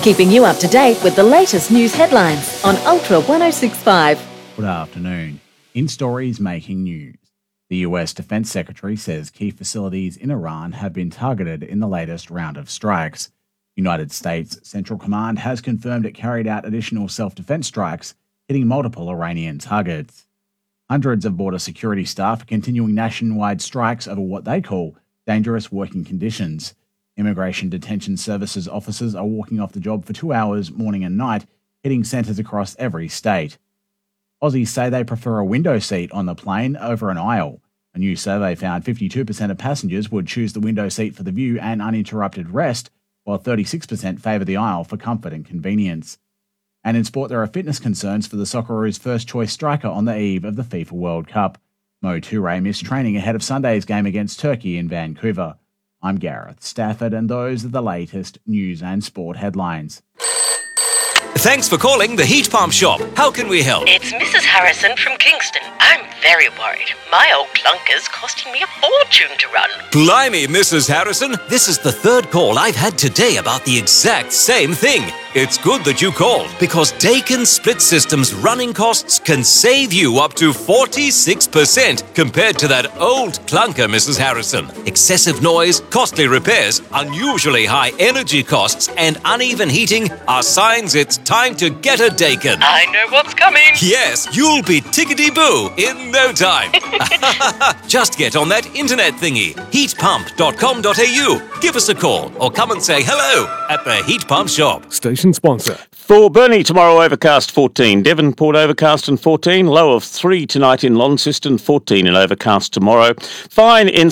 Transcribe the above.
keeping you up to date with the latest news headlines on Ultra 1065. Good afternoon. In stories making news, the US Defense Secretary says key facilities in Iran have been targeted in the latest round of strikes. United States Central Command has confirmed it carried out additional self-defense strikes, hitting multiple Iranian targets. Hundreds of border security staff are continuing nationwide strikes over what they call dangerous working conditions. Immigration Detention Services officers are walking off the job for 2 hours morning and night, hitting centres across every state. Aussies say they prefer a window seat on the plane over an aisle. A new survey found 52% of passengers would choose the window seat for the view and uninterrupted rest, while 36% favour the aisle for comfort and convenience. And in sport, there are fitness concerns for the Socceroos' first-choice striker on the eve of the FIFA World Cup. Mo Toure missed training ahead of Sunday's game against Turkey in Vancouver. I'm Gareth Stafford, and those are the latest news and sport headlines. Thanks for calling the Heat Pump Shop. How can we help? It's Mrs. Harrison from Kingston. I'm very worried. My old clunker's costing me a fortune to run. Blimey, Mrs. Harrison. This is the third call I've had today about the exact same thing. It's good that you called, because Daikin Split System's running costs can save you up to 46% compared to that old clunker, Mrs. Harrison. Excessive noise, costly repairs, unusually high energy costs, and uneven heating are signs it's time to get a Daikin. I know what's coming. Yes, you'll be tickety-boo in no time. Just get on that internet thingy, heatpump.com.au. Give us a call or come and say hello at the Heat Pump Shop. Station sponsor. For Burnie tomorrow, overcast 14. Devonport overcast and 14. Low of 3 tonight in Launceston, 14 and overcast tomorrow. Fine in